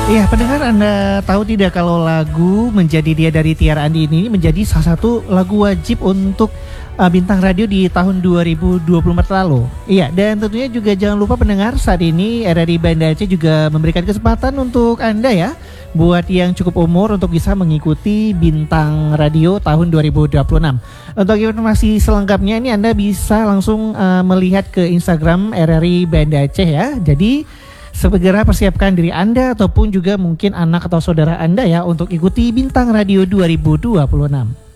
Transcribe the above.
Iya, pendengar, Anda tahu tidak kalau lagu Menjadi Dia dari Tiara Andi ini menjadi salah satu lagu wajib untuk bintang radio di tahun 2024 lalu. Iya, dan tentunya juga jangan lupa pendengar, saat ini RRI Banda Aceh juga memberikan kesempatan untuk Anda ya, buat yang cukup umur untuk bisa mengikuti bintang radio tahun 2026. Untuk informasi selengkapnya ini Anda bisa langsung melihat ke Instagram RRI Banda Aceh ya. Jadi segera persiapkan diri Anda ataupun juga mungkin anak atau saudara Anda ya untuk ikuti Bintang Radio 2026.